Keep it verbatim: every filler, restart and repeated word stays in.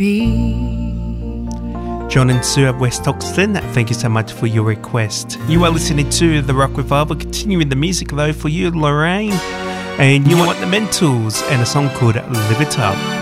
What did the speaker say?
John and Sue at West Oxton, thank you so much for your request. You are listening to The Rock Revival, continuing the music though for you, Lorraine. And you want the Mentals and a song called Live It Up.